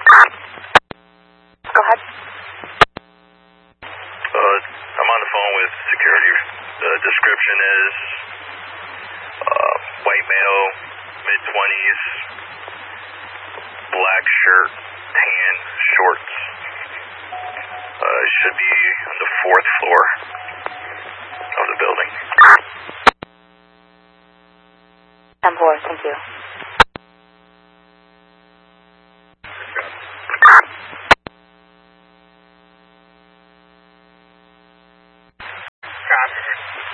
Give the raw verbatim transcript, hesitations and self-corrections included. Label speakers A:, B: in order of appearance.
A: Go ahead.
B: Uh, I'm on the phone with security. The description is uh, white male, mid-twenties, black shirt, tan shorts. Uh, should be on the fourth floor of the building.
A: ten four, thank you.